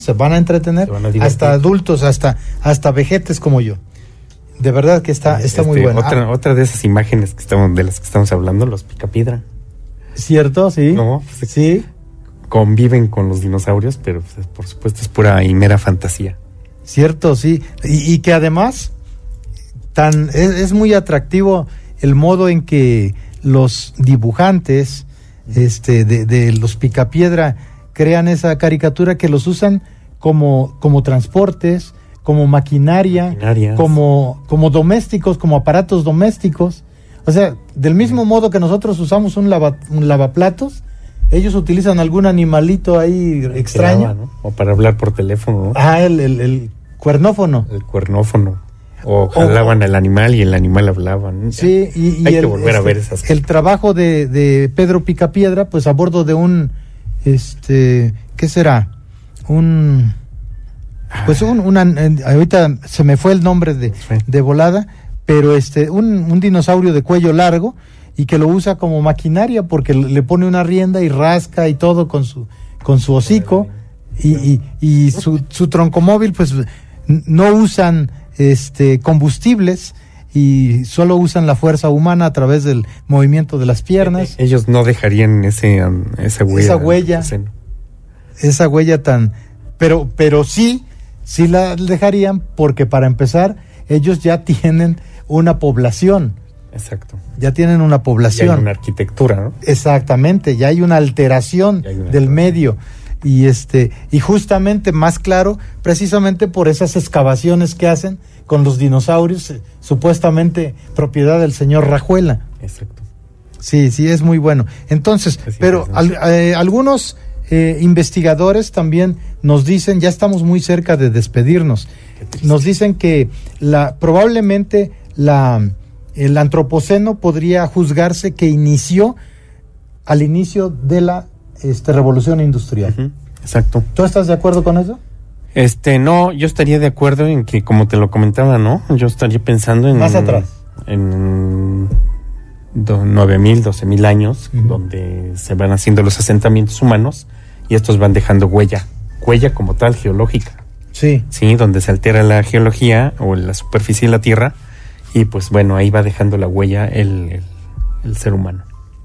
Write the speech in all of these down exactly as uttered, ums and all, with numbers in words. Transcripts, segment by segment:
se van a entretener, van a hasta adultos, hasta hasta vejetes como yo. De verdad que está está este, muy bueno. Otra, ah, otra de esas imágenes que estamos, de las que estamos hablando, los picapiedra. ¿Cierto? Sí. No, sí. Conviven con los dinosaurios, pero pues, por supuesto es pura y mera fantasía. Cierto, sí. Y, y que además tan es, es muy atractivo el modo en que los dibujantes este de, de los picapiedra crean esa caricatura, que los usan como, como transportes, como maquinaria, como, como domésticos, como aparatos domésticos. O sea, del mismo modo que nosotros usamos un, lava, un lavaplatos, ellos utilizan algún animalito ahí extraño. Lava, ¿no? O para hablar por teléfono, ¿no? Ah, el, el, el cuernófono. El cuernófono. O jalaban al animal y el animal hablaba, ¿no? Sí, y, y hay el, que volver este, a ver esas cosas. El trabajo de, de Pedro Picapiedra, pues a bordo de un, este, ¿qué será? Un, pues un, una, ahorita se me fue el nombre de, de volada, pero este, un, un dinosaurio de cuello largo y que lo usa como maquinaria porque le pone una rienda y rasca y todo con su, con su hocico y, y, y su, su troncomóvil, pues no usan este combustibles y solo usan la fuerza humana a través del movimiento de las piernas. Ellos no dejarían ese um, esa huella. Esa huella. Esa huella tan pero pero sí sí la dejarían, porque para empezar ellos ya tienen una población. Exacto. Ya tienen una población. Ya hay una arquitectura, ¿no? Exactamente, ya hay una alteración hay una del alteración. medio. Y este y justamente más claro, precisamente por esas excavaciones que hacen con los dinosaurios, eh, supuestamente propiedad del señor Rajuela. Exacto. Sí, sí, es muy bueno. Entonces, es pero al, eh, algunos eh, investigadores también nos dicen, ya estamos muy cerca de despedirnos, nos dicen que la probablemente la el antropoceno podría juzgarse que inició al inicio de la Este, revolución industrial. Uh-huh. Exacto. ¿Tú estás de acuerdo con eso? Este, no, yo estaría de acuerdo en que, como te lo comentaba, ¿no? Yo estaría pensando en... Más atrás. En nueve mil, doce mil años, uh-huh. donde se van haciendo los asentamientos humanos y estos van dejando huella, huella como tal geológica. Sí. Sí, donde se altera la geología o la superficie de la Tierra y pues bueno, ahí va dejando la huella el, el, el ser humano.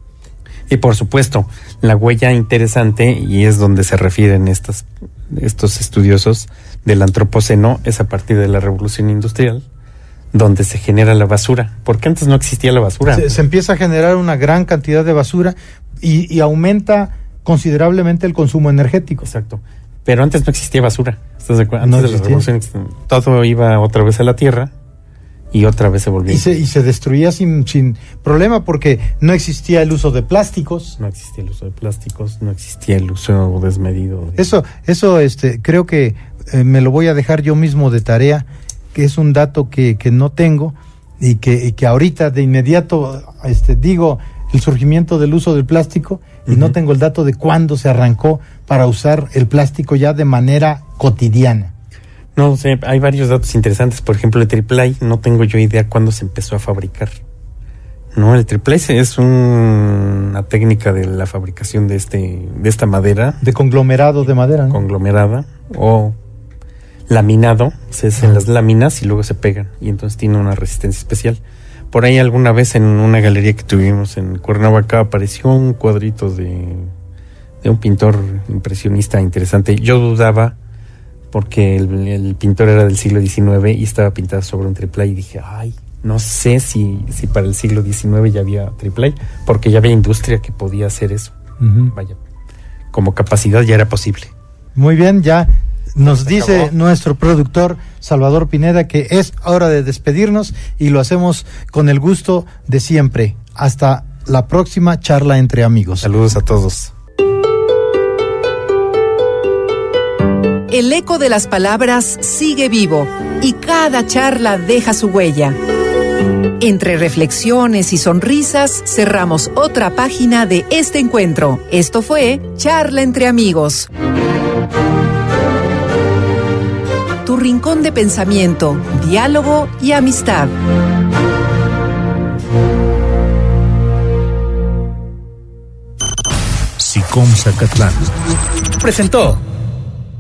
Y por supuesto, la huella interesante, y es donde se refieren estas, estos estudiosos del antropoceno, es a partir de la revolución industrial, donde se genera la basura, porque antes no existía la basura. Se, se empieza a generar una gran cantidad de basura y, y aumenta considerablemente el consumo energético. Exacto, pero antes no existía basura. ¿Estás de acuerdo? Antes no de la revolución todo iba otra vez a la tierra. Y otra vez se volvió. Y se, y se destruía sin, sin problema, porque no existía el uso de plásticos. No existía el uso de plásticos, no existía el uso desmedido. De... Eso, eso este, creo que eh, me lo voy a dejar yo mismo de tarea, que es un dato que, que no tengo y que, y que ahorita de inmediato este, digo el surgimiento del uso del plástico y uh-huh. no tengo el dato de cuándo se arrancó para usar el plástico ya de manera cotidiana. No sé, hay varios datos interesantes. Por ejemplo, el triple A, no tengo yo idea cuándo se empezó a fabricar. No, el triple A es un, una técnica de la fabricación de este, de esta madera. De conglomerado de madera, ¿no? Conglomerada o laminado. Se hacen ah. las láminas y luego se pegan. Y entonces tiene una resistencia especial. Por ahí alguna vez en una galería que tuvimos en Cuernavaca apareció un cuadrito de, de un pintor impresionista interesante. Yo dudaba porque el, el pintor era del siglo diecinueve y estaba pintado sobre un triple A y dije, ay, no sé si, si para el siglo diecinueve ya había triple A, porque ya había industria que podía hacer eso. Uh-huh. Vaya, como capacidad ya era posible. Muy bien, ya nos Se dice acabó. Nuestro productor Salvador Pineda que es hora de despedirnos y lo hacemos con el gusto de siempre. Hasta la próxima charla entre amigos. Saludos a todos. El eco de las palabras sigue vivo y cada charla deja su huella. Entre reflexiones y sonrisas, cerramos otra página de este encuentro. Esto fue Charla entre Amigos. Tu rincón de pensamiento, diálogo y amistad. SICOM Zacatlán presentó